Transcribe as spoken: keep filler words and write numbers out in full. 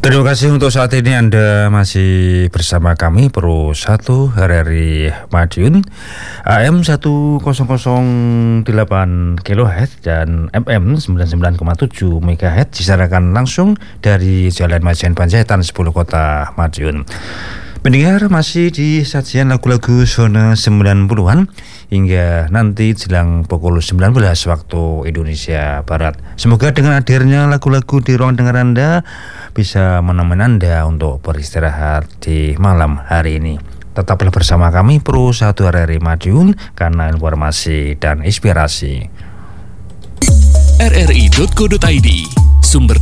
Terima kasih untuk saat ini Anda masih bersama kami Pro satu R R I Madiun A M seribu delapan kilohertz dan F M sembilan puluh sembilan koma tujuh megahertz disiarkan langsung dari Jalan Majen Panjaitan sepuluh Kota Madiun. Pendengar, masih di sajian lagu-lagu zona sembilan puluhan hingga nanti jelang pukul sembilan belas waktu Indonesia Barat. Semoga dengan hadirnya lagu-lagu di ruang dengar Anda bisa menemani Anda untuk beristirahat di malam hari ini. Tetaplah bersama kami Pro satu R R I Madiun karena informasi dan inspirasi. R R I titik co titik I D, sumber